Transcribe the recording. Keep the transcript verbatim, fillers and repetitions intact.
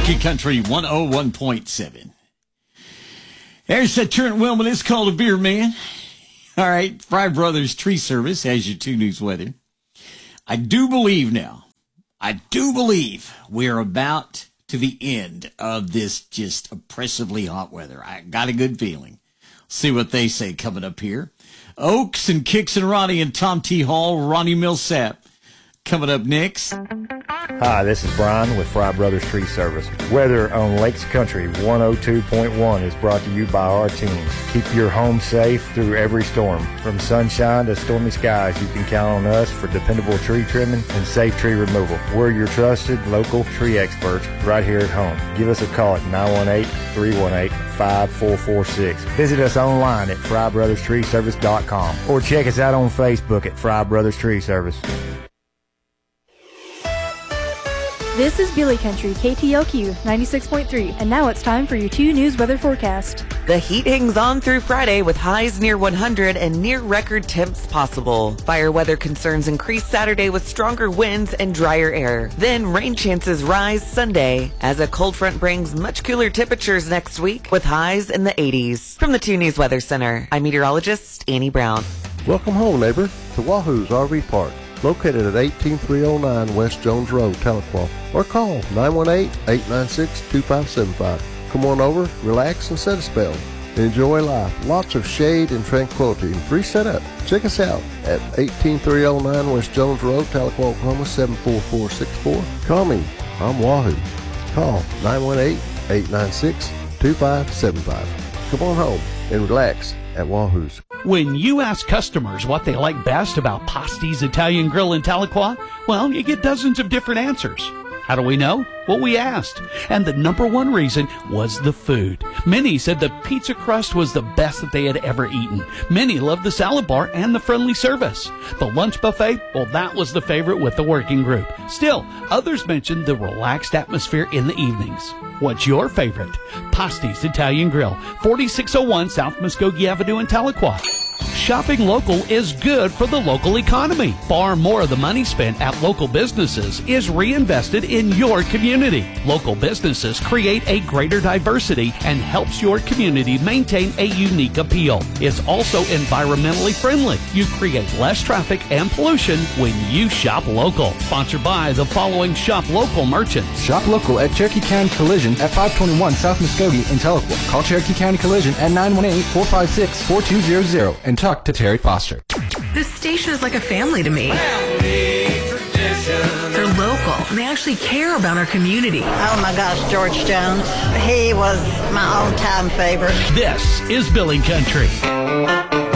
Cherokee Country one oh one point seven. There's that Trent Wilman. It's called a beer, man. All right, Fry Brothers Tree Service has your two news weather. I do believe now, I do believe we're about to the end of this just oppressively hot weather. I got a good feeling. See what they say coming up here. Oaks and Kicks and Ronnie and Tom T. Hall, Ronnie Millsap coming up next. Hi, this is Brian with Fry Brothers Tree Service. Weather on Lakes Country one oh two point one is brought to you by our team. Keep your home safe through every storm. From sunshine to stormy skies, you can count on us for dependable tree trimming and safe tree removal. We're your trusted local tree experts right here at home. Give us a call at nine one eight, three one eight, five four four six. Visit us online at fry brothers tree service dot com or check us out on Facebook at Fry Brothers Tree Service. This is Billy Country, K T L Q ninety-six point three, and now it's time for your two news weather forecast. The heat hangs on through Friday with highs near one hundred and near record temps possible. Fire weather concerns increase Saturday with stronger winds and drier air. Then rain chances rise Sunday as a cold front brings much cooler temperatures next week with highs in the eighties. From the two News Weather Center, I'm meteorologist Annie Brown. Welcome home, neighbor, to Wahoo's R V Park, located at eighteen three oh nine West Jones Road, Tahlequah, or call nine one eight, eight nine six, two five seven five. Come on over, relax, and set a spell. Enjoy life. Lots of shade and tranquility and free setup. Check us out at eighteen three oh nine West Jones Road, Tahlequah, Oklahoma, seven four four six four. Call me. I'm Wahoo. Call nine one eight, eight nine six, two five seven five. Come on home and relax at Wahoo's. When you ask customers what they like best about Pasti's Italian Grill in Tahlequah, well, you get dozens of different answers. How do we know? Well, we asked. And the number one reason was the food. Many said the pizza crust was the best that they had ever eaten. Many loved the salad bar and the friendly service. The lunch buffet, well, that was the favorite with the working group. Still, others mentioned the relaxed atmosphere in the evenings. What's your favorite? Pasti's Italian Grill, forty-six oh one South Muskogee Avenue in Tahlequah. Shopping local is good for the local economy. Far more of the money spent at local businesses is reinvested in your community. Local businesses create a greater diversity and helps your community maintain a unique appeal. It's also environmentally friendly. You create less traffic and pollution when you shop local. Sponsored by the following shop local merchants. Shop local at Cherokee County Collision at five twenty-one South Muskogee in Tahlequah. Call Cherokee County Collision at nine one eight, four five six, four two zero zero and talk to Terry Foster. This station is like a family to me. Family tradition. They're local, and they actually care about our community. Oh my gosh, George Jones. He was my all-time favorite. This is Billy Country.